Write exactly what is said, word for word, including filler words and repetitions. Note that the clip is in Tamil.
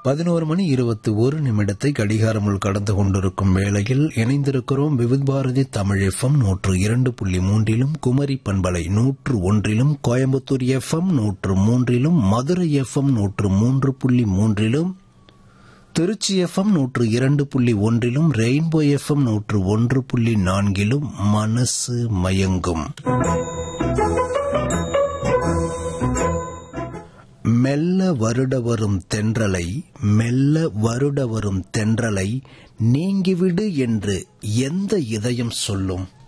பதினோரு மணி இருபத்தி ஒரு நிமிடத்தை கடிகாரமுள் கடந்து கொண்டிருக்கும் வேளையில் இணைந்திருக்கிறோம். விவித் பாரதி தமிழ் எஃப்எம் நூற்று இரண்டு புள்ளி மூன்றிலும், குமரி பண்பலை நூற்று ஒன்றிலும், கோயம்புத்தூர் எஃப்எம் நூற்று மூன்றிலும், மதுரை எஃப்எம் நூற்று மூன்று புள்ளி மூன்றிலும், திருச்சி எஃப்எம் நூற்று இரண்டு புள்ளி ஒன்றிலும், ரெயின்போ எஃப்எம் நூற்று ஒன்று புள்ளி நான்கிலும் மனசு மயங்கும். மெல்ல வருட வரும் தென்றலை மெல்ல வருட வரும் தென்றலை நீங்கிவிடு என்று எந்த இதயம் சொல்லும்?